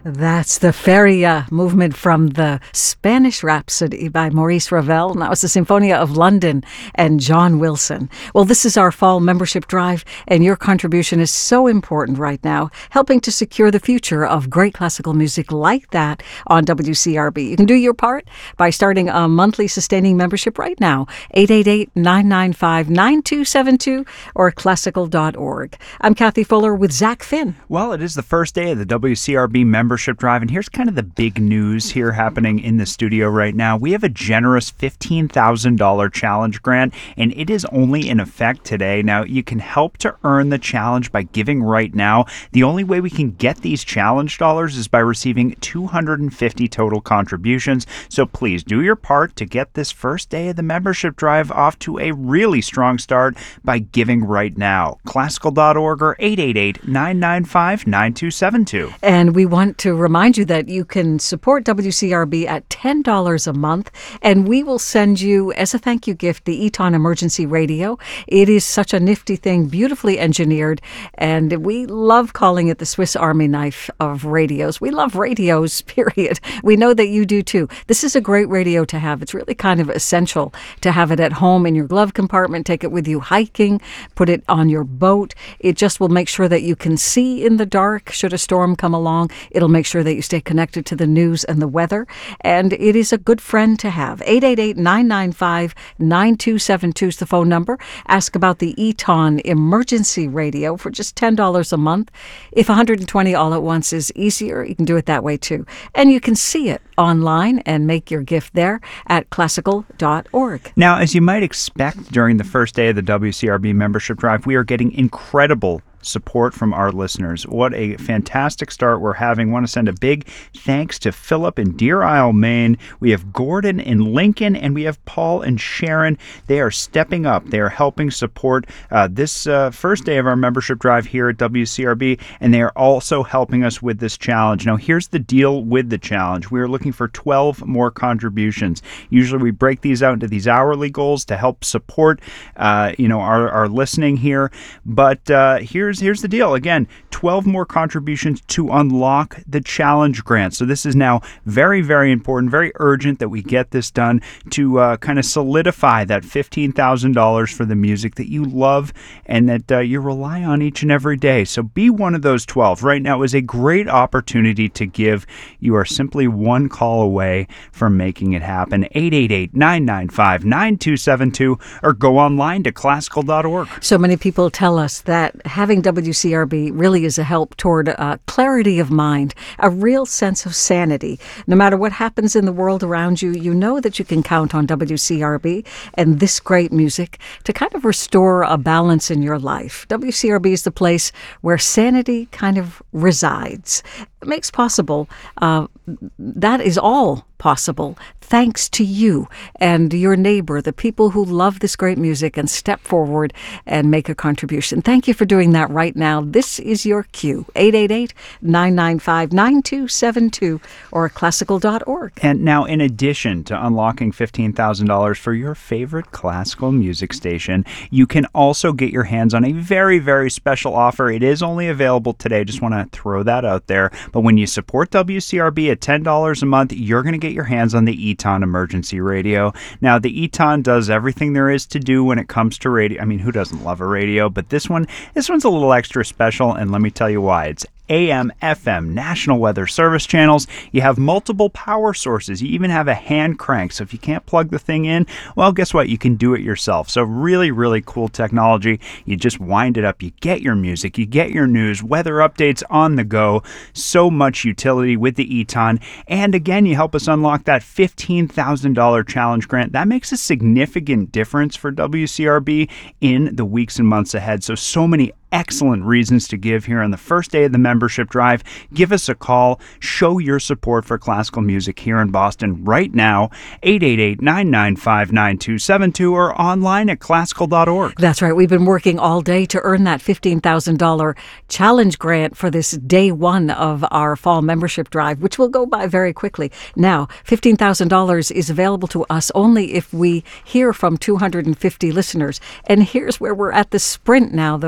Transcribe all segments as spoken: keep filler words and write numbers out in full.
That's the Feria movement from the Spanish Rhapsody by Maurice Ravel. And that was the Sinfonia of London and John Wilson. Well, this is our fall membership drive, and your contribution is so important right now, helping to secure the future of great classical music like that on W C R B. You can do your part by starting a monthly sustaining membership right now, eight eight eight, nine nine five, nine two seven two or classical dot org. I'm Kathy Fuller with Zach Finn. Well, it is the first day of the W C R B membership drive, and here's kind of the big news here happening in the studio right now. We have a generous fifteen thousand dollars challenge grant, and it is only in effect today. Now, you can help to earn the challenge by giving right now. The only way we can get these challenge dollars is by receiving two hundred fifty total contributions. So please do your part to get this first day of the membership drive off to a really strong start by giving right now. classical dot org or eight eight eight, nine nine five, nine two seven two. And we want to remind you that you can support W C R B at ten dollars a month, and we will send you, as a thank you gift, the Eton Emergency Radio. It is such a nifty thing, beautifully engineered, and we love calling it the Swiss Army knife of radios. We love radios, period. We know that you do too. This is a great radio to have. It's really kind of essential to have it at home in your glove compartment. Take it with you hiking, put it on your boat. It just will make sure that you can see in the dark should a storm come along. It'll make sure that you stay connected to the news and the weather. And it is a good friend to have. eight eight eight, nine nine five, nine two seven two is the phone number. Ask about the Eton Emergency Radio for just ten dollars a month. If one hundred twenty all at once is easier, you can do it that way too. And you can see it online and make your gift there at classical dot org. Now, as you might expect during the first day of the W C R B membership drive, we are getting incredible support from our listeners. What a fantastic start we're having. Want to send a big thanks to Philip in Deer Isle, Maine. We have Gordon in Lincoln, and we have Paul and Sharon. They are stepping up. They are helping support uh, this uh, first day of our membership drive here at W C R B, and they are also helping us with this challenge. Now, here's the deal with the challenge. We are looking for twelve more contributions. Usually we break these out into these hourly goals to help support uh, you know, our, our listening here. But uh, here's Here's the deal. Again, twelve more contributions to unlock the challenge grant. So this is now very, very important, very urgent that we get this done to uh, kind of solidify that fifteen thousand dollars for the music that you love and that uh, you rely on each and every day. So be one of those twelve. Right now is a great opportunity to give. You are simply one call away from making it happen. eight eight eight, nine nine five, nine two seven two or go online to classical dot org. So many people tell us that having W C R B really is a help toward uh, clarity of mind, a real sense of sanity. No matter what happens in the world around you, you know that you can count on W C R B and this great music to kind of restore a balance in your life. W C R B is the place where sanity kind of resides. It makes possible, uh, that is all possible thanks to you and your neighbor, the people who love this great music and step forward and make a contribution. Thank you for doing that right now. This is your cue, eight eight eight, nine nine five, nine two seven two or classical dot org. And now, in addition to unlocking fifteen thousand dollars for your favorite classical music station, you can also get your hands on a very, very special offer. It is only available today. Just want to throw that out there. But when you support W C R B at ten dollars a month, you're going to get your hands on the Eton Emergency Radio. Now, the Eton does everything there is to do when it comes to radio. I mean, who doesn't love a radio? But this one, this one's a little extra special, and let me tell you why. It's A M, F M, National Weather Service channels. You have multiple power sources. You even have a hand crank. So if you can't plug the thing in, well, guess what? You can do it yourself. So really, really cool technology. You just wind it up. You get your music. You get your news, weather updates on the go. So much utility with the Eton. And again, you help us unlock that fifteen thousand dollars challenge grant. That makes a significant difference for W C R B in the weeks and months ahead. So, so many excellent reasons to give here on the first day of the membership drive. Give us a call. Show your support for classical music here in Boston right now. eight eight eight, nine nine five, nine two seven two or online at classical dot org. That's right. We've been working all day to earn that fifteen thousand dollars challenge grant for this day one of our fall membership drive, which will go by very quickly. Now, fifteen thousand dollars is available to us only if we hear from two hundred fifty listeners. And here's where we're at the sprint now. The, the finish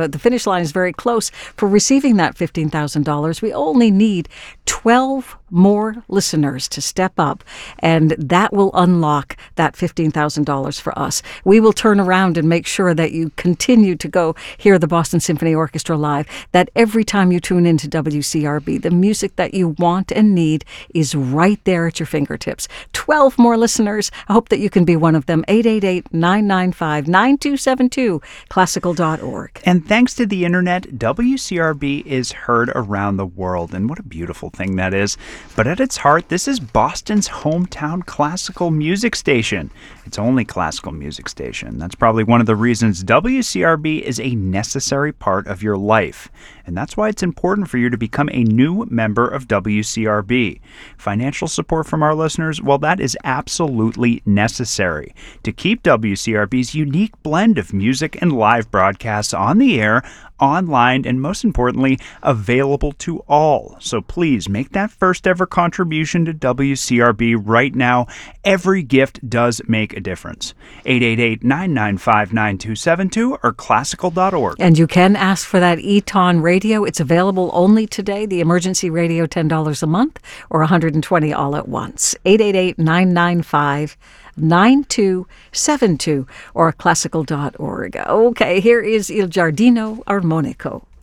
line is very close for receiving that fifteen thousand dollars. We only need twelve more listeners to step up, and that will unlock that fifteen thousand dollars for us. We will turn around and make sure that you continue to go hear the Boston Symphony Orchestra live, that every time you tune into W C R B, the music that you want and need is right there at your fingertips. twelve more listeners. I hope that you can be one of them. eight eight eight, nine nine five, nine two seven two, classical dot org. And thanks to the internet, W C R B is heard around the world, and what a beautiful thing that is. But at its heart, this is Boston's hometown classical music station. Its only classical music station. That's probably one of the reasons W C R B is a necessary part of your life. And that's why it's important for you to become a new member of W C R B. Financial support from our listeners, well, that is absolutely necessary to keep W C R B's unique blend of music and live broadcasts on the air, online, and most importantly, available to all. So please make that first ever contribution to W C R B right now. Every gift does make a difference. eight eight eight, nine nine five, nine two seven two or classical dot org. And you can ask for that Eton radio. It's available only today. The emergency radio, ten dollars a month or one hundred twenty dollars all at once. eight eight eight, nine nine five, nine two seven two or classical dot org. Okay, here is Il Giardino Armonico.